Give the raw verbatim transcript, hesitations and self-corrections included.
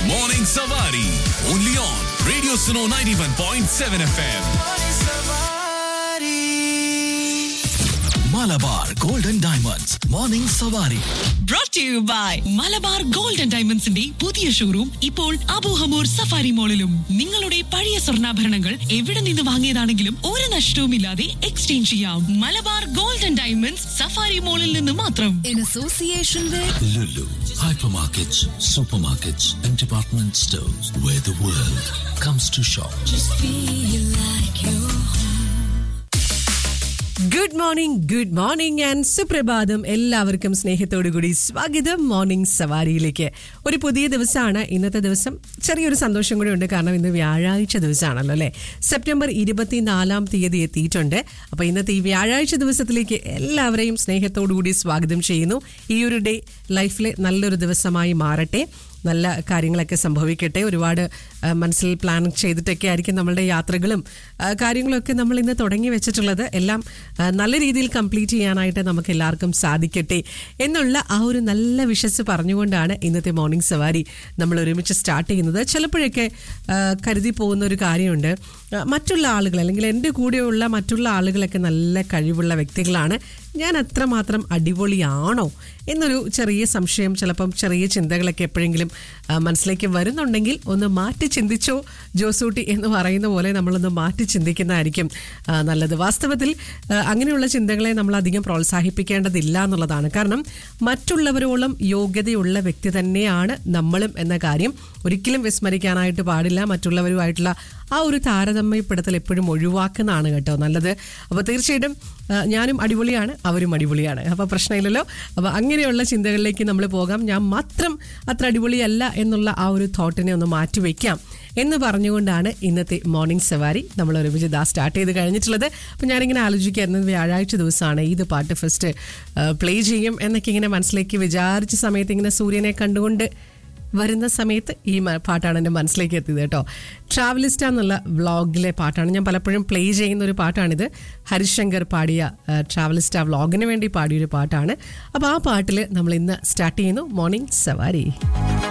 Morning Savari. Only on Radio Suno ninety-one point seven F M. Malabar Golden Diamonds. Morning Savari. Brought to you by Malabar gold and ഡയമണ്ട്സിന്റെ പുതിയ showroom ഇപ്പോൾ Abu Hamour safari മോളിലും. നിങ്ങളുടെ പഴയ സ്വർണ്ണാഭരണങ്ങൾ എവിടെ നിന്ന് വാങ്ങിയതാണെങ്കിലും ഒരു നഷ്ടവുമില്ലാതെ exchange ചെയ്യാം. Malabar gold and diamonds safari മോളിൽ നിന്ന് മാത്രം. In association with Lulu. Hypermarkets, supermarkets and department stores where the world comes to shop. just feel like you're good morning good morning and സുപ്രഭാതം. എല്ലാവർക്കും സ്നേഹത്തോടു കൂടി സ്വാഗതം മോർണിംഗ് സവാരിയിലേക്ക്. ഒരു പുതിയ ദിവസമാണ് ഇന്നത്തെ ദിവസം. ചെറിയൊരു സന്തോഷം കൂടി ഉണ്ട്, കാരണം ഇന്ന് വ്യാഴാഴ്ച ദിവസമാണല്ലോ അല്ലേ. സെപ്റ്റംബർ ഇരുപത്തിനാലാം തീയതി എത്തിയിട്ടുണ്ട്. അപ്പോൾ ഇന്നത്തെ ഈ വ്യാഴാഴ്ച ദിവസത്തിലേക്ക് എല്ലാവരെയും സ്നേഹത്തോടു കൂടി സ്വാഗതം ചെയ്യുന്നു. ഈ ഒരു ഡേ ലൈഫിലെ നല്ലൊരു ദിവസമായി മാറട്ടെ, നല്ല കാര്യങ്ങളൊക്കെ സംഭവിക്കട്ടെ. ഒരുപാട് മനസ്സിൽ പ്ലാൻ ചെയ്തിട്ടൊക്കെ ആയിരിക്കും നമ്മളുടെ യാത്രകളും കാര്യങ്ങളൊക്കെ നമ്മൾ ഇന്ന് തുടങ്ങി വെച്ചിട്ടുള്ളത്. എല്ലാം നല്ല രീതിയിൽ കംപ്ലീറ്റ് ചെയ്യാനായിട്ട് നമുക്ക് എല്ലാവർക്കും സാധിക്കട്ടെ എന്നുള്ള ആ ഒരു നല്ല വിശ്വസ് പറഞ്ഞുകൊണ്ടാണ് ഇന്നത്തെ മോർണിംഗ് സവാരി നമ്മൾ ഒരുമിച്ച് സ്റ്റാർട്ട് ചെയ്യുന്നത്. ചിലപ്പോഴൊക്കെ കരുതി പോകുന്ന ഒരു കാര്യമുണ്ട്, മറ്റുള്ള ആളുകൾ അല്ലെങ്കിൽ എൻ്റെ കൂടെയുള്ള മറ്റുള്ള ആളുകളൊക്കെ നല്ല കഴിവുള്ള വ്യക്തികളാണ്, ഞാൻ അത്രമാത്രം അടിപൊളിയാണോ എന്നൊരു ചെറിയ സംശയം, ചിലപ്പം ചെറിയ ചിന്തകളൊക്കെ എപ്പോഴെങ്കിലും മനസ്സിലേക്ക് വരുന്നുണ്ടെങ്കിൽ ഒന്ന് മാറ്റി ചിന്തിച്ചോ ജോസൂട്ടി എന്ന് പറയുന്ന പോലെ നമ്മളൊന്ന് മാറ്റി ചിന്തിക്കുന്നതായിരിക്കും നല്ലത്. വാസ്തവത്തിൽ അങ്ങനെയുള്ള ചിന്തകളെ നമ്മൾ അധികം പ്രോത്സാഹിപ്പിക്കേണ്ടതില്ല എന്നുള്ളതാണ്. കാരണം മറ്റുള്ളവരോളം യോഗ്യതയുള്ള വ്യക്തി തന്നെയാണ് നമ്മളും എന്ന കാര്യം ഒരിക്കലും വിസ്മരിക്കാനായിട്ട് പാടില്ല. മറ്റുള്ളവരുമായിട്ടുള്ള ആ ഒരു താരതമ്യപ്പെടുത്തൽ എപ്പോഴും ഒഴിവാക്കുന്നതാണ് കേട്ടോ നല്ലത്. അപ്പോൾ തീർച്ചയായിട്ടും ഞാനും അടിപൊളിയാണ്, അവരും അടിപൊളിയാണ്, അപ്പോൾ പ്രശ്നമില്ലല്ലോ. അപ്പോൾ അങ്ങനെയുള്ള ചിന്തകളിലേക്ക് നമ്മൾ പോകാം. ഞാൻ മാത്രം അത്ര അടിപൊളിയല്ല എന്നുള്ള ആ ഒരു തോട്ടിനെ ഒന്ന് മാറ്റി വയ്ക്കാം എന്ന് പറഞ്ഞുകൊണ്ടാണ് ഇന്നത്തെ മോർണിംഗ് സവാരി നമ്മൾ ഒരുമിച്ച് ഇതാ സ്റ്റാർട്ട് ചെയ്ത് കഴിഞ്ഞിട്ടുള്ളത്. അപ്പോൾ ഞാനിങ്ങനെ ആലോചിക്കായിരുന്നു, വ്യാഴാഴ്ച ദിവസമാണ്, ഇത് പാട്ട് ഫസ്റ്റ് പ്ലേ ചെയ്യും എന്നൊക്കെ ഇങ്ങനെ മനസ്സിലേക്ക് വിചാരിച്ച സമയത്ത് ഇങ്ങനെ സൂര്യനെ കണ്ടുകൊണ്ട് വരുന്ന സമയത്ത് ഈ പാട്ടാണ് എൻ്റെ മനസ്സിലേക്ക് എത്തിയത് കേട്ടോ. ട്രാവലിസ്റ്റ എന്നുള്ള വ്ളോഗിലെ പാട്ടാണ്. ഞാൻ പലപ്പോഴും പ്ലേ ചെയ്യുന്ന ഒരു പാട്ടാണിത്. ഹരിശങ്കർ പാടിയ ട്രാവലിസ്റ്റ വ്ളോഗിന് വേണ്ടി പാടിയൊരു പാട്ടാണ്. അപ്പോൾ ആ പാട്ടിൽ നമ്മൾ ഇന്ന് സ്റ്റാർട്ട് ചെയ്യുന്നു മോർണിംഗ് സവാരി.